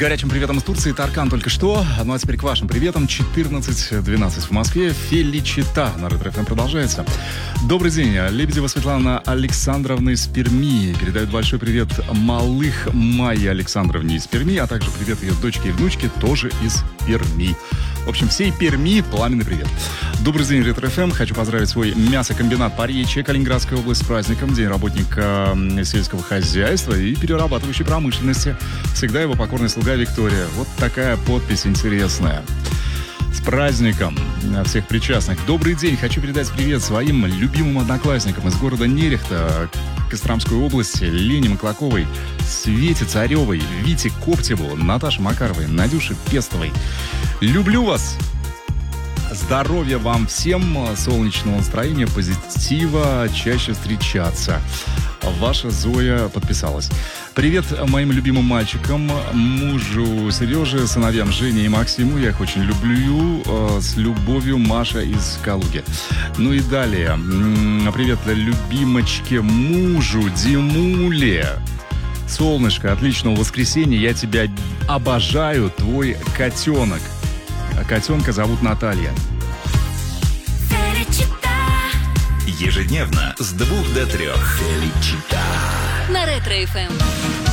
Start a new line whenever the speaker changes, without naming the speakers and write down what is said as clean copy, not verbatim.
горячим приветом из Турции. Таркан только что. Ну а теперь к вашим приветам. 14:12 в Москве. Феличита на Ретро ФМ продолжается. Добрый день. Лебедева Светлана Александровна из Перми передает большой привет малых Майе Александровне из Перми, а также привет ее дочке и внучке тоже из Перми. В общем, всей Перми пламенный привет. Добрый день, Ретро ФМ. Хочу поздравить свой мясокомбинат Поречье, Калининградская область, с праздником. День работника сельского хозяйства и перерабатывающей промышленности. Всегда его покорный слуга Виктория. Вот такая подпись интересная. С праздником всех причастных. Добрый день. Хочу передать привет своим любимым одноклассникам из города Нерехта, Костромской области, Лене Маклаковой, Свете Царевой, Вите Коптеву, Наташе Макаровой, Надюше Пестовой. Люблю вас! Здоровья вам всем, солнечного настроения, позитива, чаще встречаться. Ваша Зоя подписалась. Привет моим любимым мальчикам, мужу Сереже, сыновьям Жене и Максиму. Я их очень люблю. С любовью, Маша из Калуги. Ну и далее. Привет любимочке мужу Димуле. Солнышко, отличного воскресенья. Я тебя обожаю, твой котенок. Котенка зовут Наталья.
Ежедневно с 2 до 3. Феличита.
На Ретро ФМ.